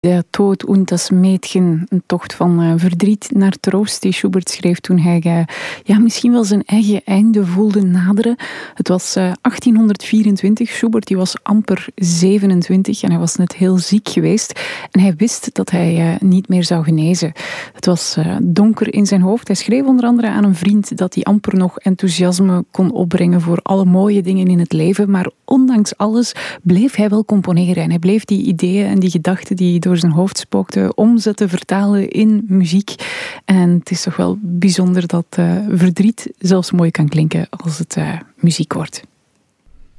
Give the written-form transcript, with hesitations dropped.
Der Tod und das Mädchen, een tocht van verdriet naar troost die Schubert schreef toen hij misschien wel zijn eigen einde voelde naderen. Het was 1824, Schubert die was amper 27 en hij was net heel ziek geweest. En hij wist dat hij niet meer zou genezen. Het was donker in zijn hoofd. Hij schreef onder andere aan een vriend dat hij amper nog enthousiasme kon opbrengen voor alle mooie dingen in het leven. Maar ondanks alles bleef hij wel componeren. En hij bleef die ideeën en die gedachten die door zijn hoofd spookten omzetten, vertalen in muziek. En het is toch wel bijzonder dat verdriet zelfs mooi kan klinken als het muziek wordt.